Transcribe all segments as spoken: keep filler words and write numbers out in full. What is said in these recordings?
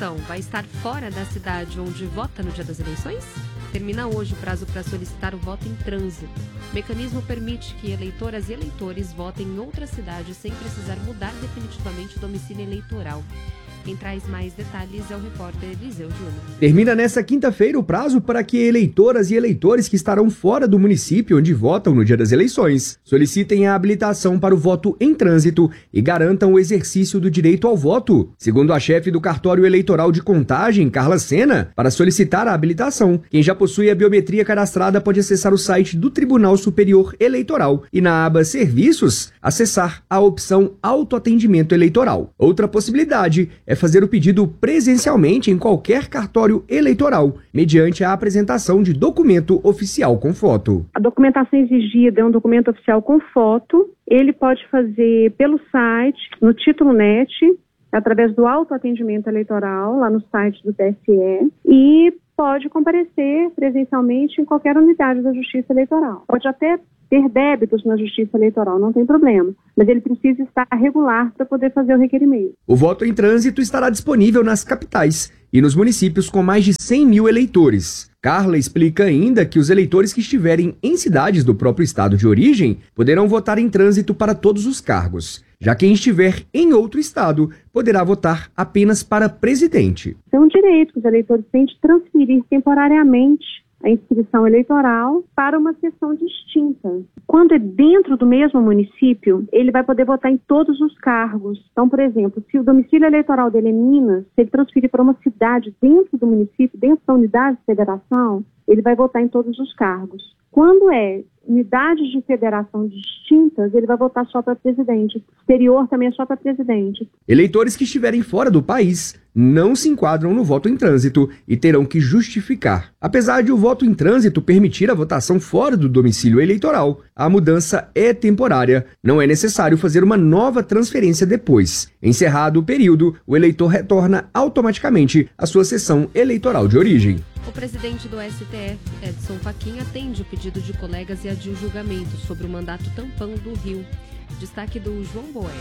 população vai estar fora da cidade onde vota no dia das eleições? Termina hoje o prazo para solicitar o voto em trânsito. O mecanismo permite que eleitoras e eleitores votem em outra cidade sem precisar mudar definitivamente o domicílio eleitoral. Quem traz mais detalhes é o repórter Eliseu Júnior. Termina nesta quinta-feira o prazo para que eleitoras e eleitores que estarão fora do município onde votam no dia das eleições solicitem a habilitação para o voto em trânsito e garantam o exercício do direito ao voto. Segundo a chefe do cartório eleitoral de Contagem, Carla Sena, para solicitar a habilitação, quem já possui a biometria cadastrada pode acessar o site do Tribunal Superior Eleitoral e na aba Serviços, acessar a opção Autoatendimento Eleitoral. Outra possibilidade é é fazer o pedido presencialmente em qualquer cartório eleitoral, mediante a apresentação de documento oficial com foto. A documentação exigida é um documento oficial com foto. Ele pode fazer pelo site, no Título Net, através do autoatendimento eleitoral, lá no site do T S E, e pode comparecer presencialmente em qualquer unidade da Justiça Eleitoral. Pode até ter débitos na Justiça Eleitoral, não tem problema, mas ele precisa estar regular para poder fazer o requerimento. O voto em trânsito estará disponível nas capitais e nos municípios com mais de cem mil eleitores. Carla explica ainda que os eleitores que estiverem em cidades do próprio estado de origem poderão votar em trânsito para todos os cargos. Já quem estiver em outro estado poderá votar apenas para presidente. É um direito que os eleitores têm de transferir temporariamente a inscrição eleitoral para uma seção distinta. Quando é dentro do mesmo município, ele vai poder votar em todos os cargos. Então, por exemplo, se o domicílio eleitoral dele é Minas, se ele transferir para uma cidade dentro do município, dentro da unidade de federação, ele vai votar em todos os cargos. Quando é unidades de federação distintas, ele vai votar só para presidente. Exterior também é só para presidente. Eleitores que estiverem fora do país não se enquadram no voto em trânsito e terão que justificar. Apesar de o voto em trânsito permitir a votação fora do domicílio eleitoral, a mudança é temporária. Não é necessário fazer uma nova transferência depois. Encerrado o período, o eleitor retorna automaticamente à sua sessão eleitoral de origem. O presidente do S T F, Edson Fachin, atende o pedido de colegas e adia o julgamento sobre o mandato tampão do Rio. Destaque do João Boeri.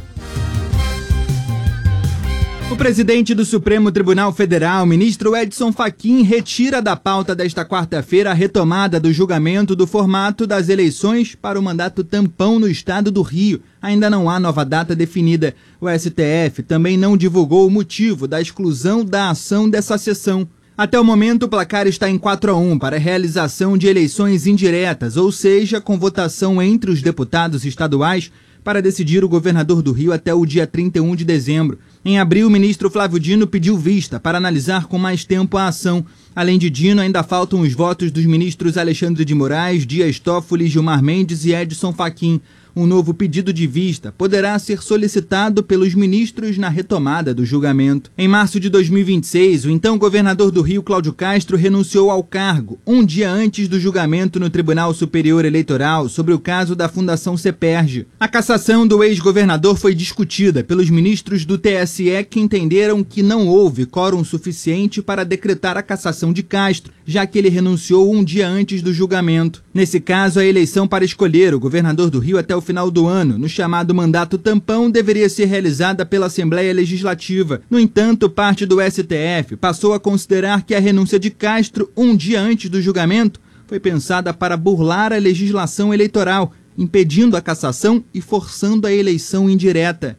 O presidente do Supremo Tribunal Federal, ministro Edson Fachin, retira da pauta desta quarta-feira a retomada do julgamento do formato das eleições para o mandato tampão no estado do Rio. Ainda não há nova data definida. O S T F também não divulgou o motivo da exclusão da ação dessa sessão. Até o momento, o placar está em quatro a um para a realização de eleições indiretas, ou seja, com votação entre os deputados estaduais para decidir o governador do Rio até o dia trinta e um de dezembro. Em abril, o ministro Flávio Dino pediu vista para analisar com mais tempo a ação. Além de Dino, ainda faltam os votos dos ministros Alexandre de Moraes, Dias Toffoli, Gilmar Mendes e Edson Fachin. Um novo pedido de vista poderá ser solicitado pelos ministros na retomada do julgamento. Em março de dois mil e vinte e seis, o então governador do Rio, Cláudio Castro, renunciou ao cargo, um dia antes do julgamento no Tribunal Superior Eleitoral sobre o caso da Fundação Ceperge. A cassação do ex-governador foi discutida pelos ministros do T S E, que entenderam que não houve quórum suficiente para decretar a cassação de Castro, já que ele renunciou um dia antes do julgamento. Nesse caso, a eleição para escolher o governador do Rio até o final do ano, no chamado mandato tampão, deveria ser realizada pela Assembleia Legislativa. No entanto, parte do S T F passou a considerar que a renúncia de Castro, um dia antes do julgamento, foi pensada para burlar a legislação eleitoral, impedindo a cassação e forçando a eleição indireta.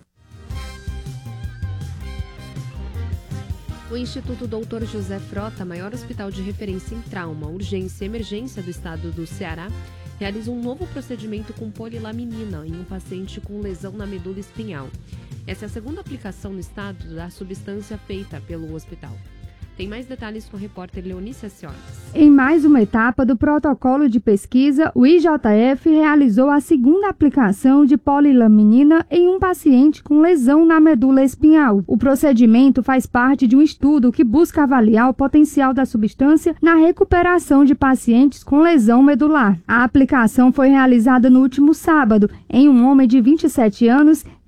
O Instituto doutor José Frota, maior hospital de referência em trauma, urgência e emergência do estado do Ceará, realiza um novo procedimento com polilaminina em um paciente com lesão na medula espinhal. Essa é a segunda aplicação no estado da substância feita pelo hospital. Tem mais detalhes com o repórter Leonícia Siones. Em mais uma etapa do protocolo de pesquisa, o I J F realizou a segunda aplicação de polilaminina em um paciente com lesão na medula espinhal. O procedimento faz parte de um estudo que busca avaliar o potencial da substância na recuperação de pacientes com lesão medular. A aplicação foi realizada no último sábado em um homem de vinte e sete anos,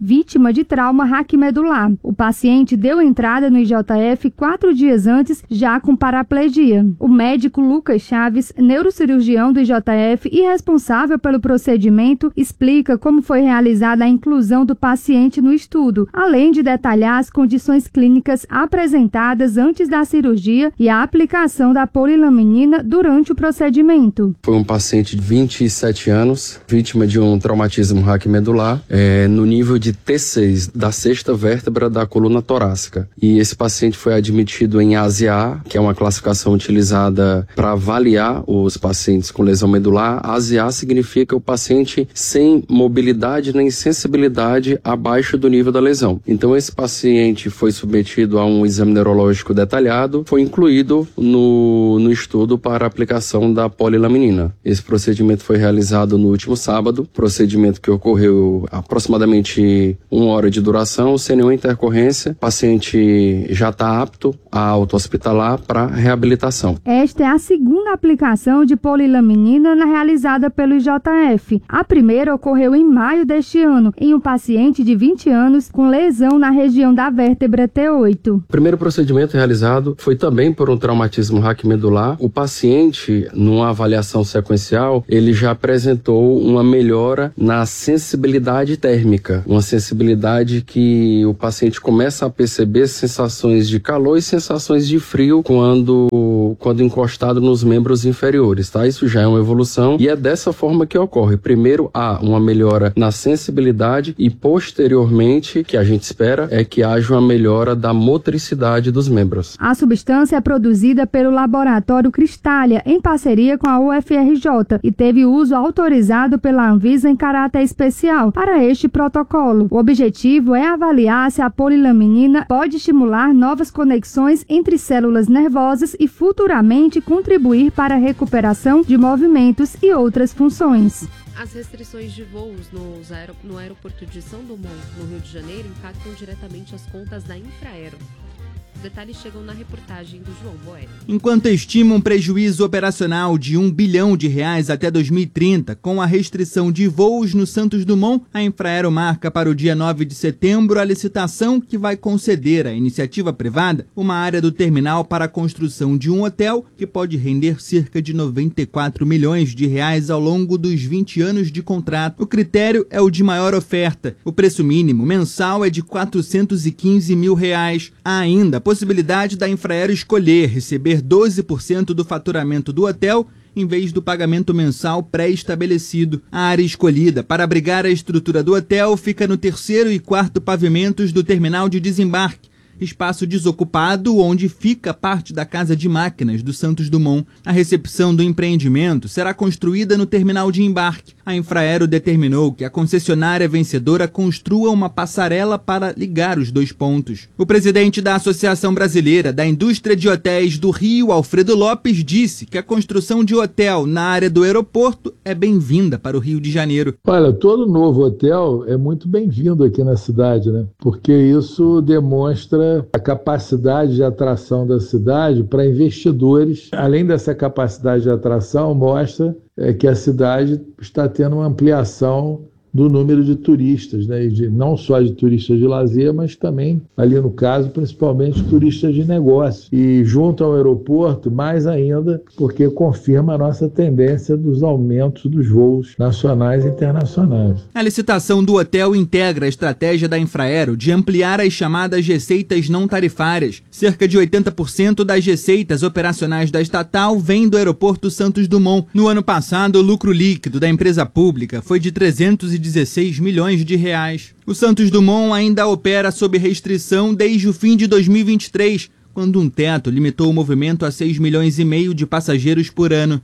vítima de trauma raquimedular. O paciente deu entrada no I J F quatro dias antes, já com paraplegia. O médico Lucas Chaves, neurocirurgião do I J F e responsável pelo procedimento, explica como foi realizada a inclusão do paciente no estudo, além de detalhar as condições clínicas apresentadas antes da cirurgia e a aplicação da polilaminina durante o procedimento. Foi um paciente de vinte e sete anos, vítima de um traumatismo raquimedular, é, no nível de T seis, da sexta vértebra da coluna torácica. E esse paciente foi admitido em A S I A, que é uma classificação utilizada para avaliar os pacientes com lesão medular. A S I A significa o paciente sem mobilidade nem sensibilidade abaixo do nível da lesão. Então esse paciente foi submetido a um exame neurológico detalhado, foi incluído no, no estudo para a aplicação da polilaminina. Esse procedimento foi realizado no último sábado, procedimento que ocorreu aproximadamente uma hora de duração, sem nenhuma intercorrência. O paciente já está apto a auto-hospitalar para reabilitação. Esta é a segunda aplicação de polilaminina realizada pelo I J F. A primeira ocorreu em maio deste ano, em um paciente de vinte anos com lesão na região da vértebra T oito. O primeiro procedimento realizado foi também por um traumatismo raquimedular. O paciente, numa avaliação sequencial, ele já apresentou uma melhora na sensibilidade térmica, uma sensibilidade que o paciente começa a perceber sensações de calor e sensações de frio quando, quando encostado nos membros inferiores, tá? Isso já é uma evolução e é dessa forma que ocorre. Primeiro há uma melhora na sensibilidade e posteriormente, que a gente espera, é que haja uma melhora da motricidade dos membros. A substância é produzida pelo laboratório Cristália, em parceria com a U F R J, e teve uso autorizado pela Anvisa em caráter especial para este protocolo. O objetivo é avaliar se a polilaminina pode estimular novas conexões entre células nervosas e futuramente contribuir para a recuperação de movimentos e outras funções. As restrições de voos nos aer... no aeroporto de São Dumont, no Rio de Janeiro, impactam diretamente as contas da Infraero. Os detalhes chegam na reportagem do João Boeri. Enquanto estima um prejuízo operacional de um bilhão de reais até dois mil e trinta, com a restrição de voos no Santos Dumont, a Infraero marca para o dia nove de setembro a licitação que vai conceder à iniciativa privada uma área do terminal para a construção de um hotel que pode render cerca de noventa e quatro milhões de reais ao longo dos vinte anos de contrato. O critério é o de maior oferta. O preço mínimo mensal é de quatrocentos e quinze mil reais. Há ainda a possibilidade da Infraero escolher receber doze por cento do faturamento do hotel em vez do pagamento mensal pré-estabelecido. A área escolhida para abrigar a estrutura do hotel fica no terceiro e quarto pavimentos do terminal de desembarque, espaço desocupado onde fica parte da casa de máquinas do Santos Dumont. A recepção do empreendimento será construída no terminal de embarque. A Infraero determinou que a concessionária vencedora construa uma passarela para ligar os dois pontos. O presidente da Associação Brasileira da Indústria de Hotéis do Rio, Alfredo Lopes, disse que a construção de hotel na área do aeroporto é bem-vinda para o Rio de Janeiro. Olha, todo novo hotel é muito bem-vindo aqui na cidade, né? Porque isso demonstra a capacidade de atração da cidade para investidores. Além dessa capacidade de atração, mostra é, que a cidade está tendo uma ampliação do número de turistas, né? E de, não só de turistas de lazer, mas também, ali no caso, principalmente turistas de negócio. E junto ao aeroporto, mais ainda, porque confirma a nossa tendência dos aumentos dos voos nacionais e internacionais. A licitação do hotel integra a estratégia da Infraero de ampliar as chamadas receitas não tarifárias. Cerca de oitenta por cento das receitas operacionais da estatal vem do aeroporto Santos Dumont. No ano passado, o lucro líquido da empresa pública foi de trezentos e dezesseis milhões de reais. O Santos Dumont ainda opera sob restrição desde o fim de dois mil e vinte e três, quando um teto limitou o movimento a seis milhões e meio de passageiros por ano.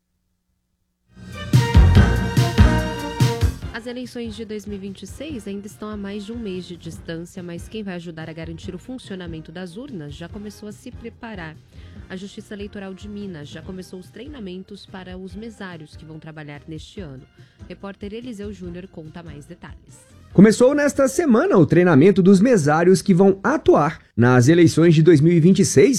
As eleições de dois mil e vinte e seis ainda estão a mais de um mês de distância, mas quem vai ajudar a garantir o funcionamento das urnas já começou a se preparar. A Justiça Eleitoral de Minas já começou os treinamentos para os mesários que vão trabalhar neste ano. O repórter Eliseu Júnior conta mais detalhes. Começou nesta semana o treinamento dos mesários que vão atuar nas eleições de dois mil e vinte e seis.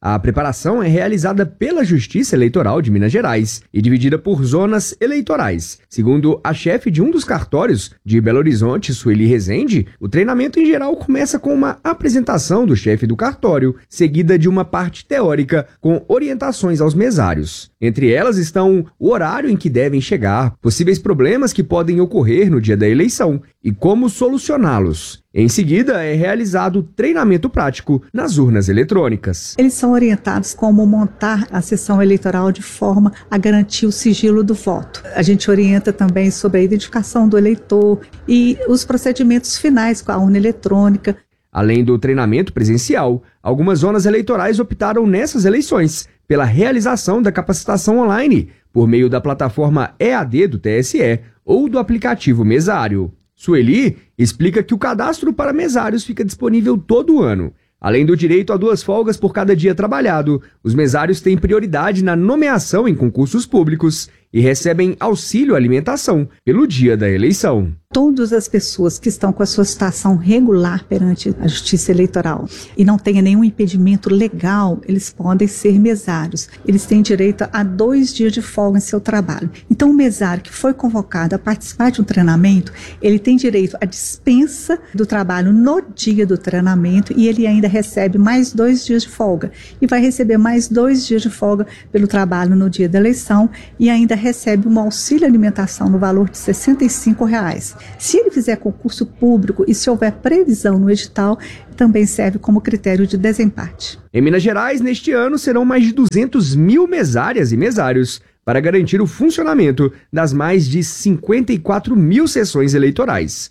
A preparação é realizada pela Justiça Eleitoral de Minas Gerais e dividida por zonas eleitorais. Segundo a chefe de um dos cartórios de Belo Horizonte, Sueli Rezende, o treinamento em geral começa com uma apresentação do chefe do cartório, seguida de uma parte teórica com orientações aos mesários. Entre elas estão o horário em que devem chegar, possíveis problemas que podem ocorrer no dia da eleição e como solucioná-los. Em seguida, é realizado treinamento prático nas urnas eletrônicas. Eles são orientados como montar a sessão eleitoral de forma a garantir o sigilo do voto. A gente orienta também sobre a identificação do eleitor e os procedimentos finais com a urna eletrônica. Além do treinamento presencial, algumas zonas eleitorais optaram nessas eleições pela realização da capacitação online por meio da plataforma E A D do T S E ou do aplicativo Mesário. Sueli explica que o cadastro para mesários fica disponível todo ano. Além do direito a duas folgas por cada dia trabalhado, os mesários têm prioridade na nomeação em concursos públicos e recebem auxílio alimentação pelo dia da eleição. Todas as pessoas que estão com a sua situação regular perante a Justiça Eleitoral e não tenha nenhum impedimento legal, eles podem ser mesários. Eles têm direito a dois dias de folga em seu trabalho. Então, o mesário que foi convocado a participar de um treinamento, ele tem direito à dispensa do trabalho no dia do treinamento e ele ainda recebe mais dois dias de folga. E vai receber mais dois dias de folga pelo trabalho no dia da eleição e ainda recebe um auxílio alimentação no valor de sessenta e cinco reais. Se ele fizer concurso público e se houver previsão no edital, também serve como critério de desempate. Em Minas Gerais, neste ano, serão mais de duzentos mil mesárias e mesários para garantir o funcionamento das mais de cinquenta e quatro mil sessões eleitorais.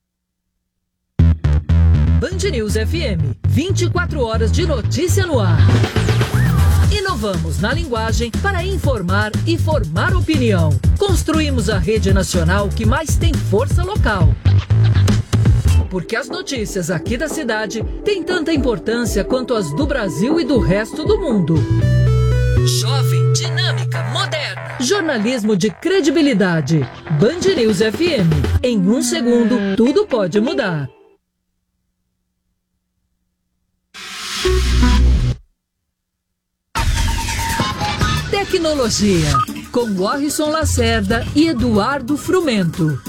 Band News F M, vinte e quatro horas de notícia no ar. Inovamos na linguagem para informar e formar opinião. Construímos a rede nacional que mais tem força local. Porque as notícias aqui da cidade têm tanta importância quanto as do Brasil e do resto do mundo. Jovem, dinâmica, moderna. Jornalismo de credibilidade. Band News F M. Em um segundo, tudo pode mudar. Tecnologia, com Warrison Lacerda e Eduardo Frumento.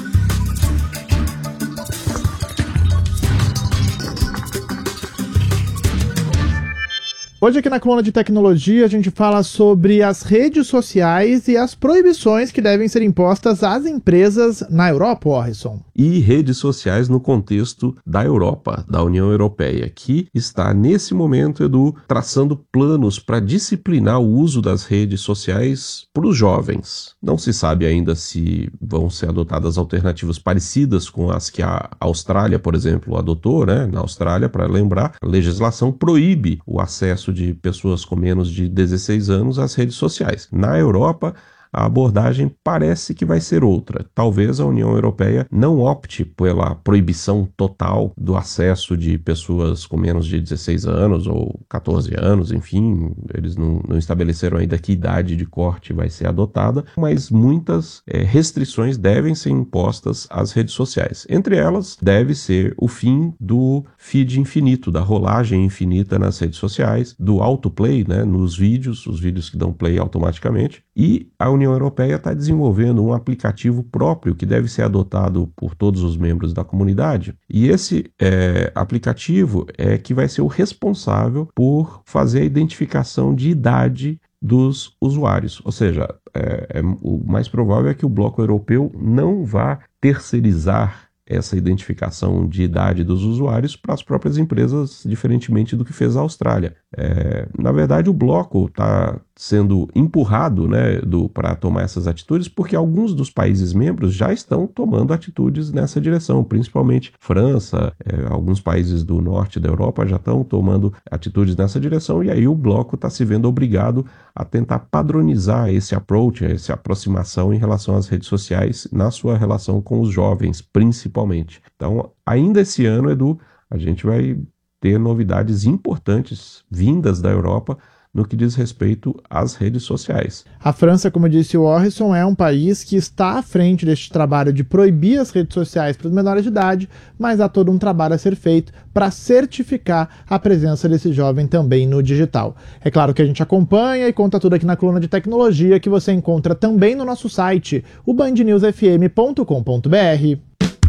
Hoje aqui na coluna de tecnologia a gente fala sobre as redes sociais e as proibições que devem ser impostas às empresas na Europa, Warrison. E redes sociais no contexto da Europa, da União Europeia, que está nesse momento, Edu, traçando planos para disciplinar o uso das redes sociais para os jovens. Não se sabe ainda se vão ser adotadas alternativas parecidas com as que a Austrália, por exemplo, adotou, né? Na Austrália, para lembrar, a legislação proíbe o acesso de pessoas com menos de dezesseis anos às redes sociais. Na Europa, a abordagem parece que vai ser outra. Talvez a União Europeia não opte pela proibição total do acesso de pessoas com menos de dezesseis anos ou catorze anos, enfim, eles não, não estabeleceram ainda que idade de corte vai ser adotada, mas muitas é, restrições devem ser impostas às redes sociais. Entre elas, deve ser o fim do feed infinito, da rolagem infinita nas redes sociais, do autoplay, né, nos vídeos, os vídeos que dão play automaticamente, e a União Europeia está desenvolvendo um aplicativo próprio que deve ser adotado por todos os membros da comunidade. E esse é, aplicativo é que vai ser o responsável por fazer a identificação de idade dos usuários. Ou seja, é, é, o mais provável é que o bloco europeu não vá terceirizar essa identificação de idade dos usuários para as próprias empresas, diferentemente do que fez a Austrália. É, na verdade, o bloco está sendo empurrado, né, para tomar essas atitudes, porque alguns dos países membros já estão tomando atitudes nessa direção, principalmente França, é, alguns países do norte da Europa já estão tomando atitudes nessa direção, e aí o bloco está se vendo obrigado a tentar padronizar esse approach, essa aproximação em relação às redes sociais, na sua relação com os jovens, principalmente. Então, ainda esse ano, Edu, a gente vai ter novidades importantes vindas da Europa no que diz respeito às redes sociais. A França, como disse o Orson, é um país que está à frente deste trabalho de proibir as redes sociais para os menores de idade, mas há todo um trabalho a ser feito para certificar a presença desse jovem também no digital. É claro que a gente acompanha e conta tudo aqui na coluna de tecnologia, que você encontra também no nosso site, o band news f m ponto com ponto b r.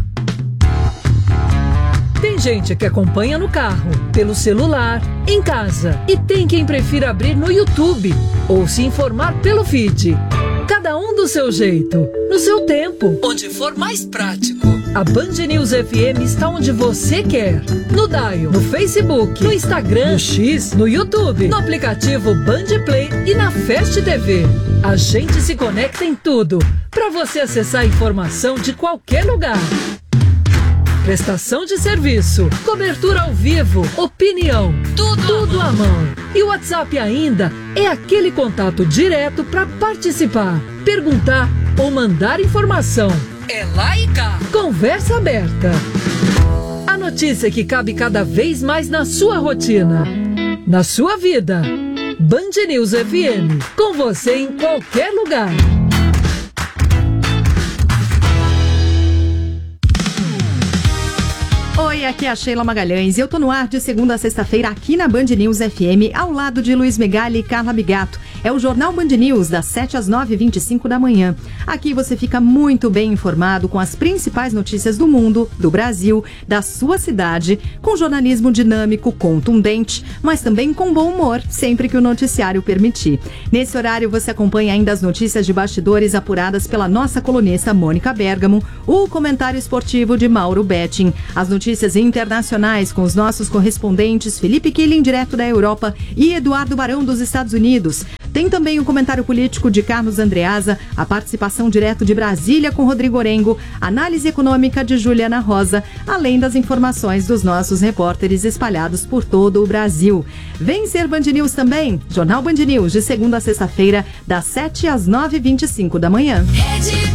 Tem gente que acompanha no carro, pelo celular, em casa, e tem quem prefira abrir no YouTube ou se informar pelo feed. Cada um do seu jeito, no seu tempo, onde for mais prático. A Band News F M está onde você quer. No Dial, no Facebook, no Instagram, no X, no YouTube, no aplicativo Band Play e na Fast T V. A gente se conecta em tudo, para você acessar a informação de qualquer lugar. Prestação de serviço, cobertura ao vivo, opinião, tudo, tudo à mão. E o WhatsApp ainda é aquele contato direto para participar, perguntar ou mandar informação. É lá e cá. Conversa aberta. A notícia que cabe cada vez mais na sua rotina, na sua vida. Band News F M, com você em qualquer lugar. Oi, aqui é a Sheila Magalhães e eu tô no ar de segunda a sexta-feira aqui na Band News F M, ao lado de Luiz Megali e Carla Bigato. É o Jornal Band News, das sete às nove e vinte e cinco da manhã. Aqui você fica muito bem informado com as principais notícias do mundo, do Brasil, da sua cidade, com jornalismo dinâmico, contundente, mas também com bom humor, sempre que o noticiário permitir. Nesse horário você acompanha ainda as notícias de bastidores apuradas pela nossa colunista Mônica Bergamo, o comentário esportivo de Mauro Betting, as notícias internacionais com os nossos correspondentes Felipe Killing, direto da Europa, e Eduardo Barão, dos Estados Unidos. Tem também o comentário político de Carlos Andreasa, a participação direto de Brasília com Rodrigo Orengo, análise econômica de Juliana Rosa, além das informações dos nossos repórteres espalhados por todo o Brasil. Vem ser Band News também, Jornal Band News, de segunda a sexta-feira, das sete às nove e vinte e cinco da manhã.